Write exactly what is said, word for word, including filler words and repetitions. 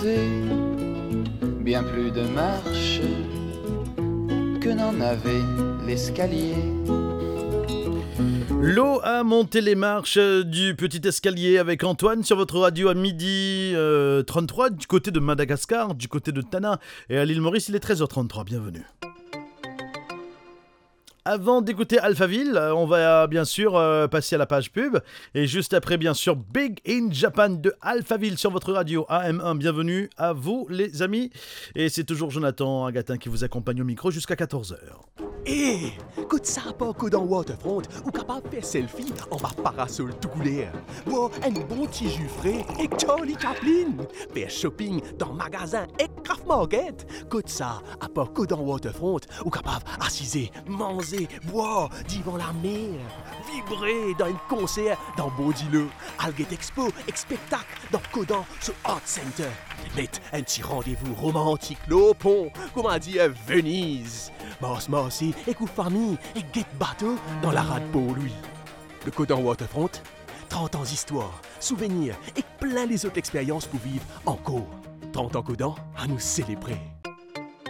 faisait bien plus de marche que n'en avait l'escalier. L'eau a monté les marches du petit escalier avec Antoine sur votre radio à midi euh, trente-trois du côté de Madagascar, du côté de Tana et à l'île Maurice, il est treize heures trente-trois, bienvenue. Avant d'écouter Alphaville, on va bien sûr euh, passer à la page pub. Et juste après, bien sûr, Big in Japan de Alphaville sur votre radio A M un. Bienvenue à vous, les amis. Et c'est toujours Jonathan Agatin qui vous accompagne au micro jusqu'à quatorze heures. Hé, écoute ça pas que dans Waterfront, ou capable de faire selfie en bas parasol tout coulé. Boire un bon petit jus frais et Charlie Chaplin. Faire shopping dans magasin et craft market. Écoute ça, à part que dans Waterfront, ou capable assiser, manger, boire, devant la mer. Vibrer dans un concert dans Baudileux. Alget Expo, et spectacle dans Codan sur Art Center. Mettre un petit rendez-vous romantique le pont, comment dire Venise. Mars Marcy et coup famille et get bateau dans la rade pour lui. Le Codan Waterfront, trente ans d'histoire, souvenirs et plein les autres expériences pour vivre encore. trente ans Codan à nous célébrer.